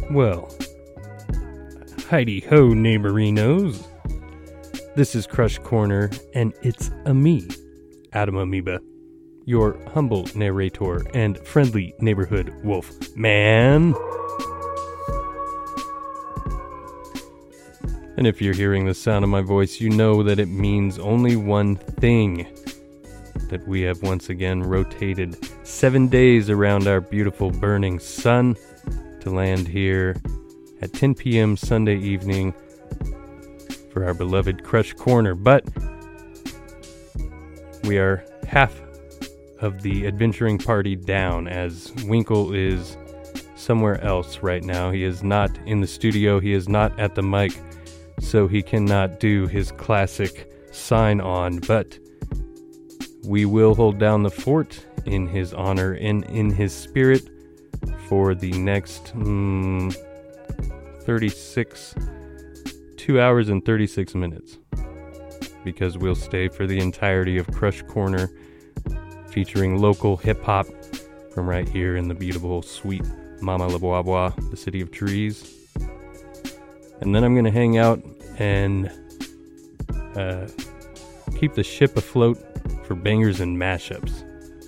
Well, heidi-ho, neighborinos. This is Crush Corner, and it's me, Adam Amoeba, your humble narrator and friendly neighborhood wolf man. And if you're hearing the sound of my voice, you know that it means only one thing. That we have once again rotated 7 days around our beautiful burning sun to land here at 10 p.m. Sunday evening for our beloved Crush Corner. But we are half of the adventuring party down, as Winkle is somewhere else right now. He is not in the studio. He is not at the mic, so he cannot do his classic sign-on. But we will hold down the fort in his honor and in his spirit for the next 2 hours and 36 minutes. Because we'll stay for the entirety of Crush Corner, featuring local hip-hop from right here in the beautiful, sweet Mama La Bois Bois, the city of trees. And then I'm going to hang out and keep the ship afloat for bangers and mashups.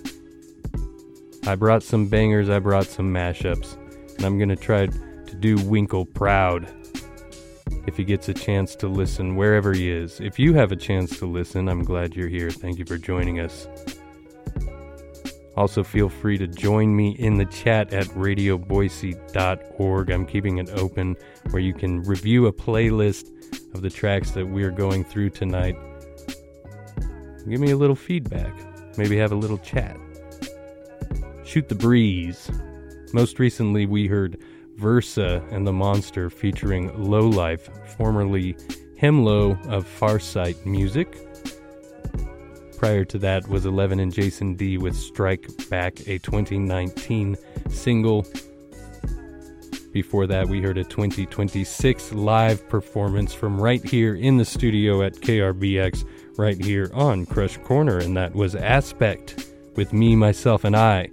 I brought some bangers, I brought some mashups, and I'm going to try to do Winkle proud if he gets a chance to listen wherever he is. If you have a chance to listen, I'm glad you're here. Thank you for joining us. Also, feel free to join me in the chat at radioboise.org. I'm keeping it open where you can review a playlist of the tracks that we're going through tonight. Give me a little feedback. Maybe have a little chat. Shoot the breeze. Most recently, we heard Versa and the Monster featuring Lowlife, formerly Hemlo of Farsight Music. Prior to that was 11 and Jason D with Strike Back, a 2019 single. Before that, we heard a 2026 live performance from right here in the studio at KRBX, right here on Crush Corner, and that was Aspect with Me, Myself, and I.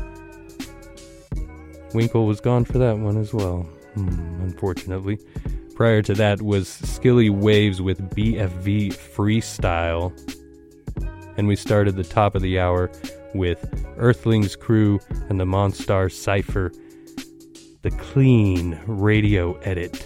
Winkle was gone for that one as well, unfortunately. Prior to that was Skilly Waves with BFV Freestyle. And we started the top of the hour with Earthlings Crew and the Monstar Cypher, the Clean Radio Edit.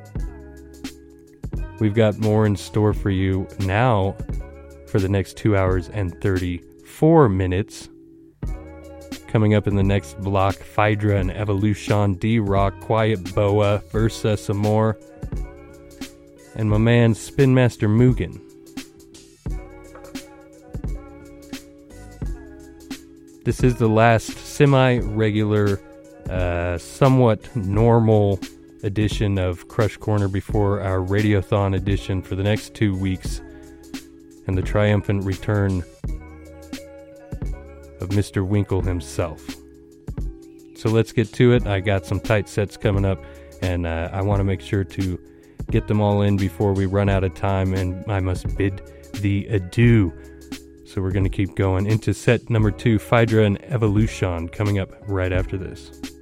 We've got more in store for you now for the next 2 hours and 34 minutes. Coming up in the next block, Phaedra and Evolution, D-Rock, Quiet Boa, Versa some more, and my man Spin Master Mugen. This is the last semi-regular, somewhat normal edition of Crush Corner before our Radiothon edition for the next 2 weeks, and the triumphant return of Mr. Winkle himself. So let's get to it. I got some tight sets coming up, and I want to make sure to get them all in before we run out of time, and I must bid thee adieu. So we're going to keep going into set number 2, Phaedra and Evolution, coming up right after this.